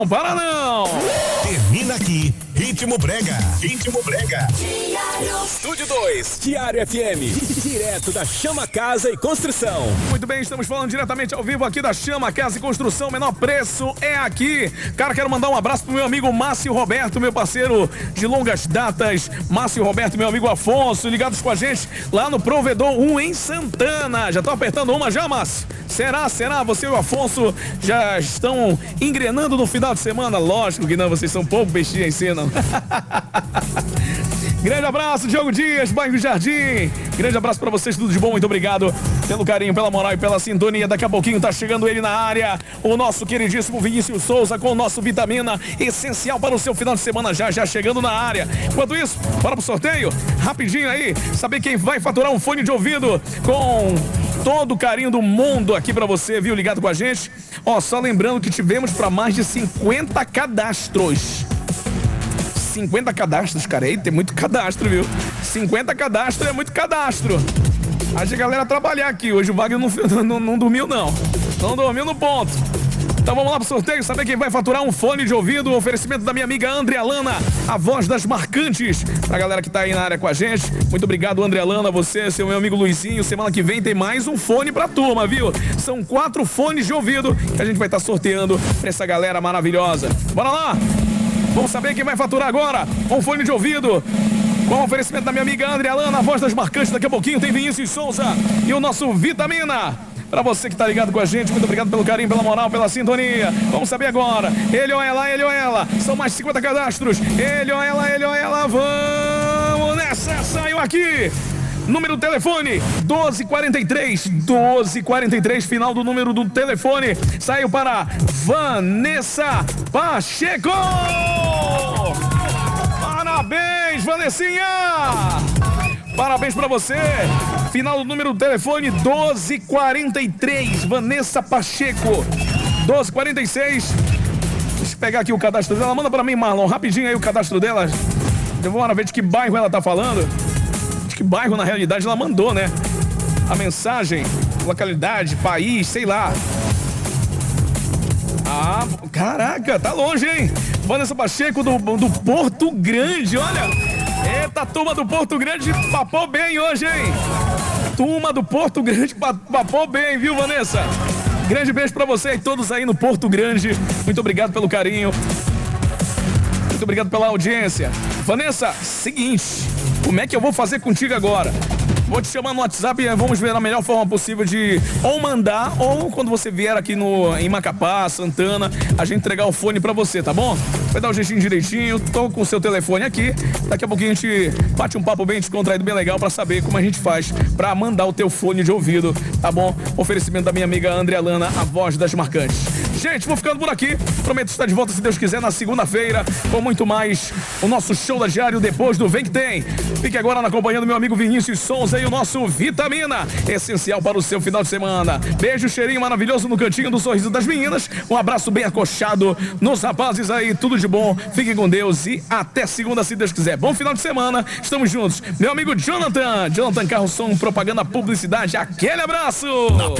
Para não! Termina aqui, Ritmo Brega. Ritmo Brega. Estúdio 2, Diário FM, direto da Chama Casa e Construção. Muito bem, estamos falando diretamente ao vivo aqui da Chama Casa e Construção, menor preço é aqui. Cara, quero mandar um abraço pro meu amigo Márcio Roberto, meu parceiro de longas datas. Márcio Roberto, meu amigo Afonso, ligados com a gente lá no Provedor 1 em Santana. Já tô apertando uma já, Márcio? Será? Você e o Afonso já estão engrenando no final de semana? Lógico que não, vocês são pouco bestinha em cena. Grande abraço, Diogo Dias, bairro Jardim. Grande abraço pra vocês, tudo de bom, muito obrigado pelo carinho, pela moral e pela sintonia. Daqui a pouquinho tá chegando ele na área, o nosso queridíssimo Vinícius Souza com o nosso Vitamina, essencial para o seu final de semana, já chegando na área. Enquanto isso, bora pro sorteio, rapidinho aí, saber quem vai faturar um fone de ouvido com todo o carinho do mundo aqui pra você, viu, ligado com a gente. Ó, só lembrando que tivemos pra mais de 50 cadastros. 50 cadastros, cara, aí tem muito cadastro, viu? 50 cadastros é muito cadastro. Acho a galera trabalhar aqui. Hoje o Wagner não dormiu, não. Não dormiu no ponto. Então vamos lá pro sorteio, saber quem vai faturar um fone de ouvido. O oferecimento da minha amiga Andrea Lana, a voz das marcantes. Pra galera que tá aí na área com a gente, muito obrigado, Andrea Lana, você, seu meu amigo Luizinho. Semana que vem tem mais um fone pra turma, viu? São 4 fones de ouvido que a gente vai estar sorteando pra essa galera maravilhosa. Bora lá! Vamos saber quem vai faturar agora um fone de ouvido com o oferecimento da minha amiga Andrea Lana, a voz das marcantes. Daqui a pouquinho tem Vinícius Souza e o nosso Vitamina. Pra você que tá ligado com a gente, muito obrigado pelo carinho, pela moral, pela sintonia. Vamos saber agora, ele ou ela, são mais de 50 cadastros. Ele ou ela, vamos nessa, saiu aqui. Número do telefone, 1243, final do número do telefone, saiu para Vanessa Pacheco! Parabéns, Vanessinha! Parabéns pra você! Final do número do telefone, 1243, Vanessa Pacheco, 1246. Deixa eu pegar aqui o cadastro dela, manda pra mim, Marlon, rapidinho aí o cadastro dela. Vamos ver de que bairro ela tá falando. Que bairro na realidade ela mandou, né? A mensagem, localidade, país, sei lá. Ah, caraca, tá longe, hein? Vanessa Pacheco do Porto Grande, olha. Eita, turma do Porto Grande papou bem hoje, hein? Turma do Porto Grande papou bem, viu, Vanessa? Grande beijo pra você e todos aí no Porto Grande. Muito obrigado pelo carinho. Muito obrigado pela audiência. Vanessa, seguinte, como é que eu vou fazer contigo agora? Vou te chamar no WhatsApp e vamos ver a melhor forma possível de ou mandar, ou quando você vier aqui em Macapá, Santana, a gente entregar o fone pra você, tá bom? Vai dar um jeitinho direitinho, tô com o seu telefone aqui. Daqui a pouquinho a gente bate um papo bem descontraído, bem legal, pra saber como a gente faz pra mandar o teu fone de ouvido, tá bom? Oferecimento da minha amiga Andrea Lana, a voz das marcantes. Gente, vou ficando por aqui. Prometo estar de volta, se Deus quiser, na segunda-feira, com muito mais o nosso show da Diário depois do Vem Que Tem. Fique agora na companhia do meu amigo Vinícius Souza e o nosso Vitamina, essencial para o seu final de semana. Beijo, cheirinho maravilhoso no cantinho do sorriso das meninas. Um abraço bem acolchado nos rapazes aí, tudo de bom. Fiquem com Deus e até segunda, se Deus quiser. Bom final de semana, estamos juntos. Meu amigo Jonathan Carlson, propaganda, publicidade, aquele abraço!